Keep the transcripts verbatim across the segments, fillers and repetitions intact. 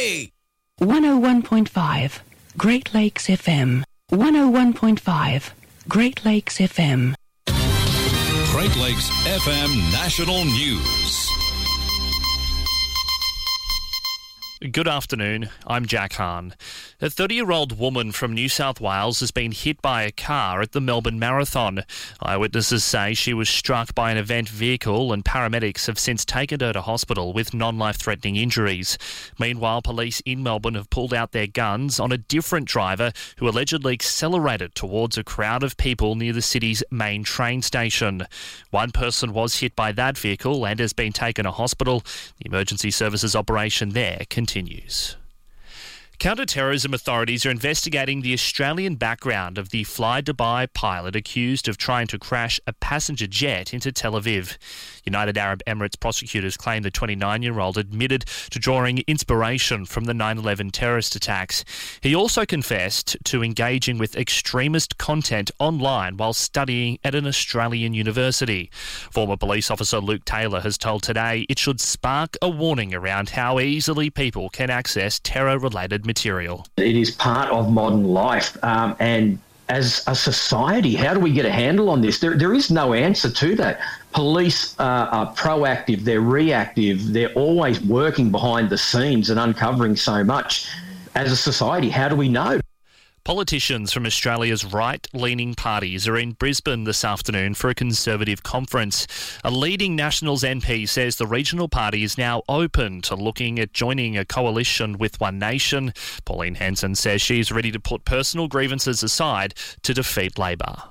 Hey! one oh one point five Great Lakes F M. one oh one point five Great Lakes F M. Great Lakes F M National News. Good afternoon, I'm Jack Hahn. A thirty-year-old woman from New South Wales has been hit by a car at the Melbourne Marathon. Eyewitnesses say she was struck by an event vehicle and paramedics have since taken her to hospital with non-life-threatening injuries. Meanwhile, police in Melbourne have pulled out their guns on a different driver who allegedly accelerated towards a crowd of people near the city's main train station. One person was hit by that vehicle and has been taken to hospital. The emergency services operation there continues. continues. Counter-terrorism authorities are investigating the Australian background of the Fly Dubai pilot accused of trying to crash a passenger jet into Tel Aviv. United Arab Emirates prosecutors claim the twenty-nine-year-old admitted to drawing inspiration from the nine eleven terrorist attacks. He also confessed to engaging with extremist content online while studying at an Australian university. Former police officer Luke Taylor has told Today it should spark a warning around how easily people can access terror-related material. It is part of modern life, um, and as a society, how do we get a handle on this? There, there is no answer to that. Police uh, are proactive, they're reactive, they're always working behind the scenes and uncovering so much. As a society, how do we know? Politicians from Australia's right-leaning parties are in Brisbane this afternoon for a Conservative conference. A leading Nationals M P says the regional party is now open to looking at joining a coalition with One Nation. Pauline Hanson says she's ready to put personal grievances aside to defeat Labor.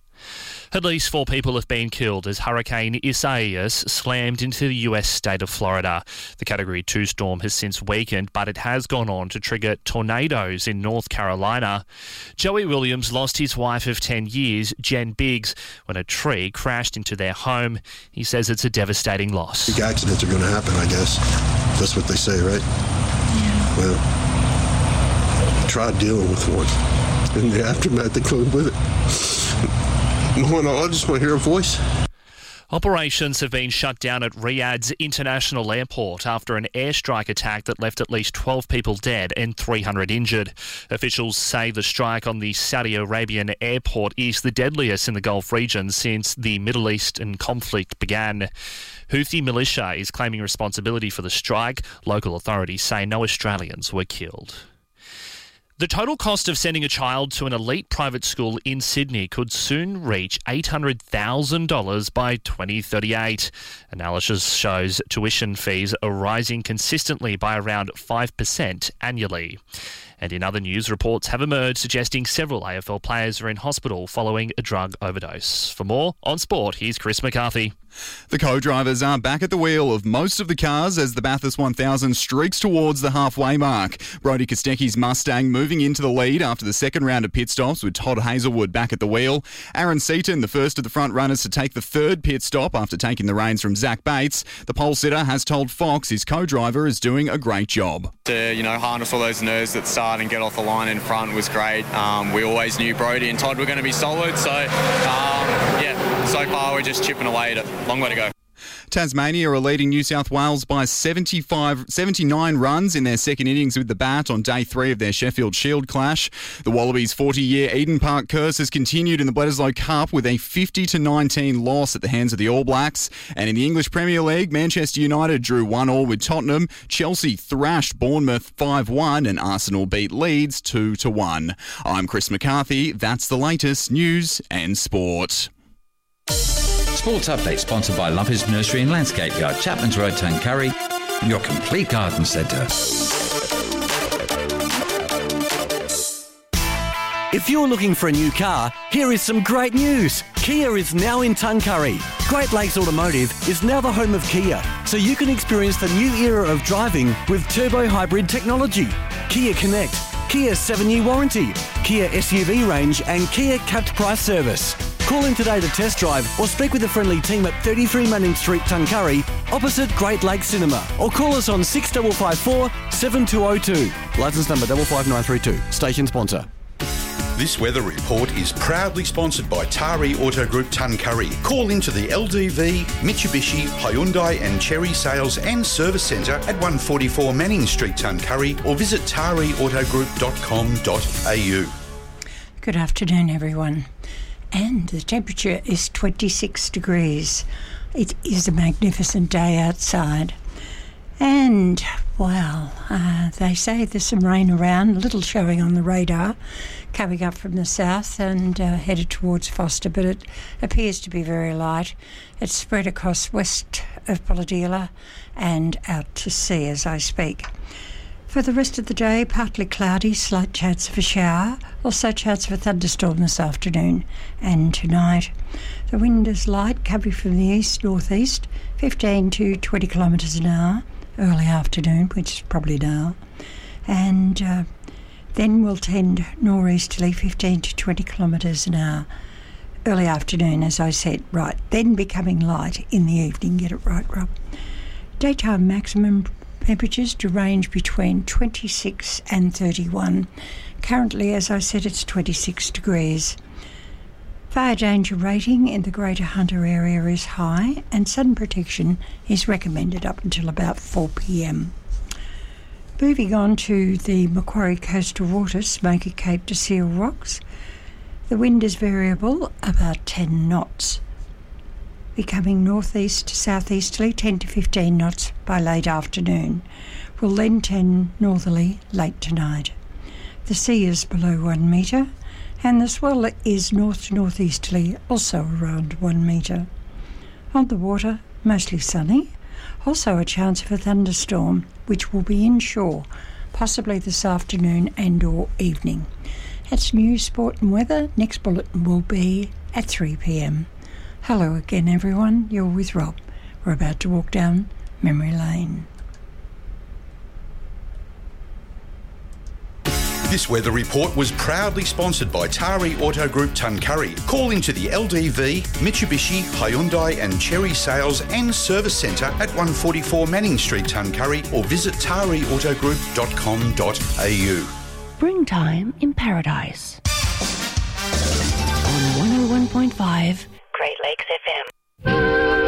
At least four people have been killed as Hurricane Isaias slammed into the U S state of Florida. The Category two storm has since weakened, but it has gone on to trigger tornadoes in North Carolina. Joey Williams lost his wife of ten years, Jen Biggs, when a tree crashed into their home. He says it's a devastating loss. Big accidents are going to happen, I guess. That's what they say, right? Yeah. Well, try dealing with one. And the aftermath that goes with it. No, no, I just want to hear a voice. Operations have been shut down at Riyadh's International Airport after an airstrike attack that left at least twelve people dead and three hundred injured. Officials say the strike on the Saudi Arabian airport is the deadliest in the Gulf region since the Middle Eastern conflict began. Houthi militia is claiming responsibility for the strike. Local authorities say no Australians were killed. The total cost of sending a child to an elite private school in Sydney could soon reach eight hundred thousand dollars by twenty thirty-eight. Analysis shows tuition fees are rising consistently by around five percent annually. And in other news, reports have emerged suggesting several A F L players are in hospital following a drug overdose. For more on sport, here's Chris McCarthy. The co-drivers are back at the wheel of most of the cars as the Bathurst one thousand streaks towards the halfway mark. Brodie Kostecki's Mustang moving into the lead after the second round of pit stops with Todd Hazelwood back at the wheel. Aaron Seaton, the first of the front runners to take the third pit stop after taking the reins from Zach Bates. The pole sitter has told Fox his co-driver is doing a great job. To, you know, harness all those nerves at the start and get off the line in front was great. Um, we always knew Brodie and Todd were going to be solid, so um, yeah, so far we're just chipping away at it. Long way to go. Tasmania are leading New South Wales by seventy-five, seventy-nine runs in their second innings with the bat on day three of their Sheffield Shield clash. The Wallabies' forty-year Eden Park curse has continued in the Bledisloe Cup with a fifty to nineteen loss at the hands of the All Blacks. And in the English Premier League, Manchester United drew one all with Tottenham. Chelsea thrashed Bournemouth five one and Arsenal beat Leeds two to one. I'm Chris McCarthy. That's the latest news and sport. Sports Update sponsored by Lumpers Nursery and Landscape Yard, Chapman's Road, Tuncurry, your complete garden centre. If you're looking for a new car, here is some great news. Kia is now in Tuncurry. Great Lakes Automotive is now the home of Kia, so you can experience the new era of driving with turbo hybrid technology. Kia Connect, Kia's seven-year warranty, Kia S U V range and Kia capped price service. Call in today to test drive or speak with the friendly team at thirty-three Manning Street, Tuncurry, opposite Great Lakes Cinema, or call us on six five five four, seven two zero two. Licence number five five nine three two. Station sponsor. This weather report is proudly sponsored by Tari Auto Group Tuncurry. Call into the L D V, Mitsubishi, Hyundai and Cherry Sales and Service Centre at one forty-four Manning Street, Tuncurry, or visit tari auto group dot com dot a u. Good afternoon, everyone. And the temperature is twenty-six degrees. It is a magnificent day outside. And, well, uh, they say there's some rain around, a little showing on the radar, coming up from the south and uh, headed towards Foster, but it appears to be very light. It's spread across west of Polladila and out to sea as I speak. For the rest of the day, partly cloudy, slight chance of a shower, also chance of a thunderstorm this afternoon and tonight. The wind is light, coming from the east-northeast, fifteen to twenty kilometres an hour, early afternoon, which is probably now, and uh, then will tend northeasterly, fifteen to twenty kilometres an hour, early afternoon, as I said, right, then becoming light in the evening. Get it right, Rob. Daytime maximum temperatures to range between twenty-six and thirty-one. Currently, as I said, it's twenty-six degrees. Fire danger rating in the Greater Hunter area is high, and sun protection is recommended up until about four p.m. Moving on to the Macquarie coastal waters, Smoky Cape to Seal Rocks. The wind is variable, about ten knots. Becoming northeast to southeasterly, ten to fifteen knots by late afternoon. Will then turn northerly late tonight. The sea is below one metre, and the swell is north to northeasterly, also around one metre. On the water, mostly sunny. Also a chance of a thunderstorm, which will be inshore, possibly this afternoon and or evening. That's news, sport and weather. Next bulletin will be at three p.m. Hello again, everyone. You're with Rob. We're about to walk down memory lane. This weather report was proudly sponsored by Tari Auto Group Tuncurry. Call into the L D V, Mitsubishi, Hyundai and Cherry Sales and Service Centre at one forty-four Manning Street, Tuncurry, or visit tari auto group dot com dot a u. Springtime in Paradise. On one oh one point five Great Lakes F M.